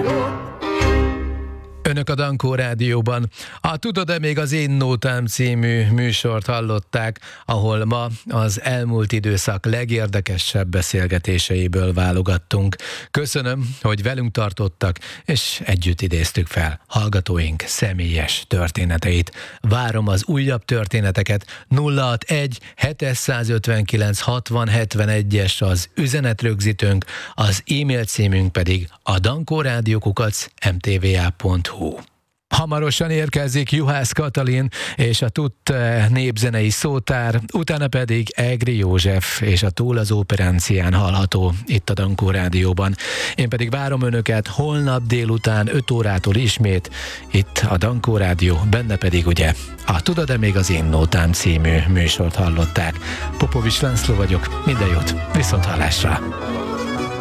Önök a Dankó Rádióban. A Tudod-e még az Én Nótám című műsort hallották, ahol ma az elmúlt időszak legérdekesebb beszélgetéseiből válogattunk. Köszönöm, hogy velünk tartottak, és együtt idéztük fel hallgatóink személyes történeteit. Várom az újabb történeteket. 061 759 60 71-es az üzenetrögzítőnk, az e-mail címünk pedig a dankórádió@mtva.hu. Hamarosan érkezik Juhász Katalin és a TUT népzenei szótár, utána pedig Egri József és a Túl az Óperencián hallható itt a Dankó Rádióban. Én pedig várom önöket holnap délután 5 órától ismét itt a Dankó Rádió, benne pedig ugye a Tudod-e még az Én Nótám című műsort hallották. Popovics László vagyok, minden jót, viszonthallásra!